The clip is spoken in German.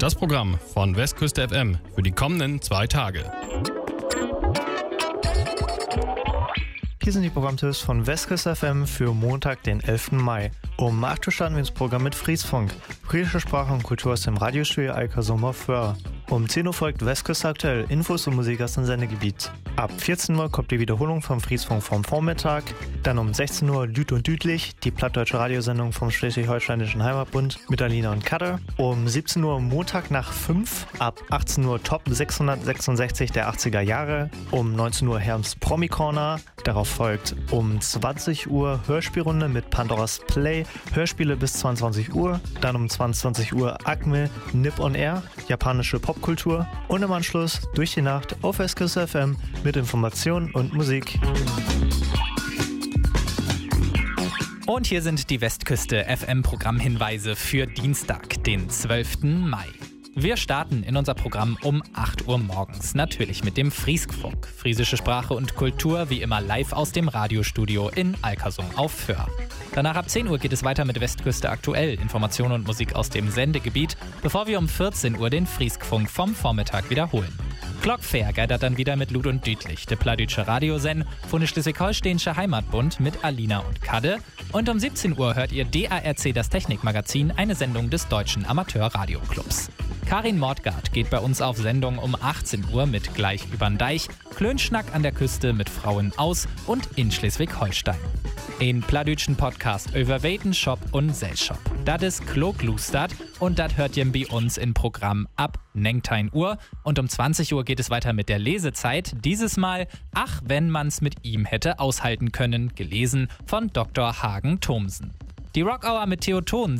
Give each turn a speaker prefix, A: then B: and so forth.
A: Das Programm von Westküste FM für die kommenden 2 Tage.
B: Hier sind die Programmtipps von Westküste FM für Montag, den 11. Mai. Um 8 Uhr starten wir ins Programm mit Friesfunk. Friesische Sprache und Kultur aus dem Radiostudio Alkersum Föhr. Um 10 Uhr folgt Westküste aktuell, Infos und Musik aus dem Sendegebiet. Ab 14 Uhr kommt die Wiederholung vom Friesfunk vom Vormittag. Dann um 16 Uhr Lüt und Dütlich, die plattdeutsche Radiosendung vom Schleswig-Holsteinischen Heimatbund mit Alina und Kadde. Um 17 Uhr Montag nach 5, ab 18 Uhr Top 666 der 80er Jahre. Um 19 Uhr Herms Promi Corner. Darauf folgt um 20 Uhr Hörspielrunde mit Pandoras Play, Hörspiele bis 22 Uhr. Dann um 22 Uhr Acme Nip on Air, japanische Popkultur. Und im Anschluss durch die Nacht auf Westküste FM mit Informationen und Musik.
C: Und hier sind die Westküste FM Programmhinweise für Dienstag, den 12. Mai. Wir starten in unser Programm um 8 Uhr morgens, natürlich mit dem Frieskfunk. Friesische Sprache und Kultur wie immer live aus dem Radiostudio in Alkersum auf Föhr. Danach ab 10 Uhr geht es weiter mit Westküste aktuell, Informationen und Musik aus dem Sendegebiet, bevor wir um 14 Uhr den Frieskfunk vom Vormittag wiederholen. Glockfair geidert dann wieder mit Lüt und Dütlich, der plattdeutsche Radiosend von der Schleswig-Holsteinische Heimatbund mit Alina und Kadde. Und um 17 Uhr hört ihr DARC, das Technikmagazin, eine Sendung des Deutschen Amateur-Radioclubs. Karin Mordgard geht bei uns auf Sendung um 18 Uhr mit Gleich übern Deich, Klönschnack an der Küste mit Frauen aus und in Schleswig-Holstein. Ein plattdeutschen Podcast über Wetenshop und Selshop. Das ist Kloglustert und das hört ihr bei uns im Programm ab 19 Uhr. Und um 20 Uhr geht es weiter mit der Lesezeit. Dieses Mal Ach, wenn man's mit ihm hätte aushalten können, gelesen von Dr. Hagen Thomsen. Die Rock Hour mit Theoton